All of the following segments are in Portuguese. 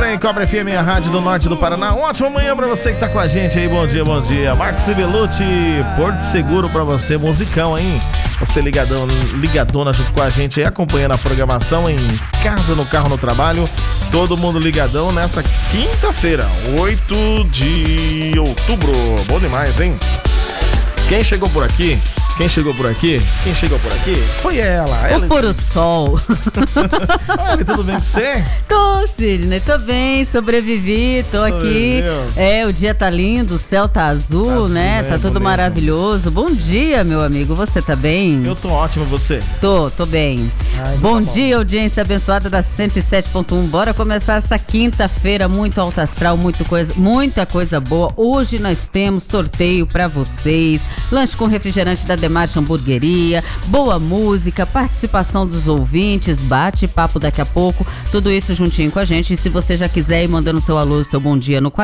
bem? Cobra FM, a rádio do norte do Paraná. Uma ótima manhã pra você que tá com a gente aí. Bom dia, bom dia. Marcos Ibelucci, Porto Seguro pra você. Musicão, hein? Você ligadona junto com a gente aí, acompanhando a programação em casa, no carro, no trabalho. Todo mundo ligadão nessa quinta-feira, 8 de outubro. Bom demais, hein? Quem chegou por aqui? Foi ela. O pôr sol. Olha, tudo bem com você? Tô, Sidney, tô bem, sobrevivi, tô aqui. O dia tá lindo, o céu tá azul, né? Tá tudo bonito, maravilhoso. Bom dia, meu amigo, você tá bem? Eu tô ótimo, você? Tô bem. Ai, bom dia, audiência abençoada da 107.1. Bora começar essa quinta-feira muito alto astral, muita coisa boa. Hoje nós temos sorteio pra vocês, lanche com refrigerante da Demarche Hamburgueria, boa música, participação dos ouvintes, bate-papo daqui a pouco, tudo isso juntinho com a gente. E se você já quiser ir mandando seu alô, seu bom dia no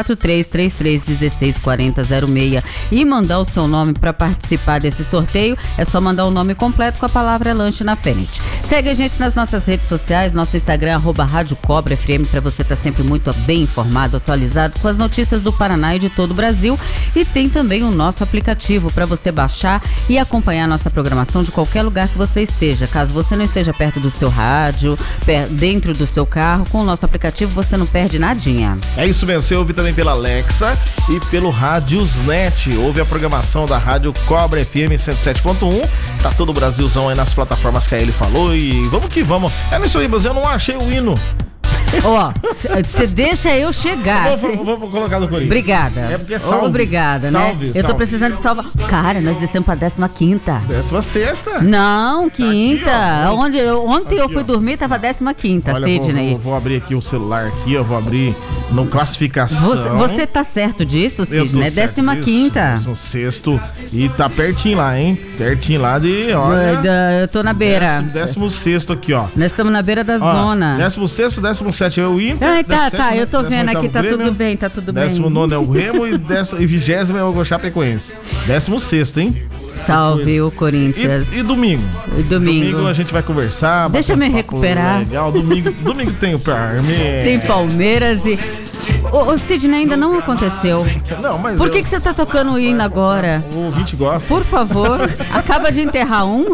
4333164006 e mandar o seu nome para participar desse sorteio, é só mandar o nome completo com a palavra lanche na frente. Segue a gente nas nossas redes sociais, nosso Instagram, @Rádio Cobra FM, para você estar sempre muito bem informado, atualizado com as notícias do Paraná e de todo o Brasil. E tem também o nosso aplicativo para você baixar e acompanhar a nossa programação de qualquer lugar que você esteja. Caso você não esteja perto do seu rádio, dentro do seu carro, com o nosso aplicativo você não perde nadinha. É isso mesmo, você ouve também pela Alexa e pelo Radiosnet. Ouve a programação da Rádio Cobra FM 107.1. Tá todo o Brasilzão aí nas plataformas que a ele falou e vamos que vamos. É isso aí, mas eu não achei o hino. Ó, você deixa eu chegar. Vou colocar no Corinthians. Obrigada. É porque é salve. Obrigada, salve, né? Eu tô precisando de salvar. Cara, nós descemos pra 15ª. 16ª? Não, quinta. Aqui, ontem eu fui dormir, tava 15ª, olha, Sidney. Vou abrir aqui o celular aqui, eu vou abrir no classificação. Você tá certo disso, Sidney? 15ª. 16º e tá pertinho lá, hein? Pertinho lá de, olha. Eu tô na beira. 16º aqui, ó. Nós estamos na beira da zona. 16º, 17º é o Inter. Tá, eu tô vendo aqui, tá tudo bem, tá tudo bem. 19º é o Remo e 20º é o Chapecoense. 16º, hein? Salve o Corinthians. E domingo? Domingo a gente vai conversar. Deixa eu me recuperar. Legal. Domingo tem o Palmeiras. Tem Palmeiras e... O Sidney, ainda não aconteceu. Não, mas por que você tá tocando o hino agora? O ouvinte gosta. Por favor, acaba de enterrar um.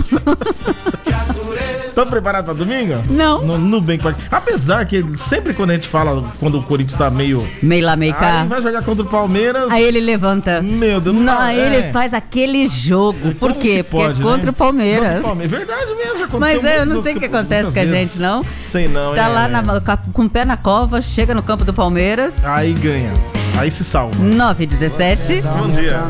Tá preparado pra domingo? Não. No bem. Apesar que sempre quando a gente fala, quando o Corinthians tá meio lá, meio cá. Aí vai jogar contra o Palmeiras. Aí ele levanta. Meu Deus, não. Aí ele faz aquele jogo. Por quê? Porque é contra o Palmeiras. Verdade mesmo. Mas eu não sei o que acontece com a gente, não. Sei não. Tá lá com o pé na cova, chega no campo do Palmeiras. Aí ganha. Aí se salva. 9h17. Bom dia.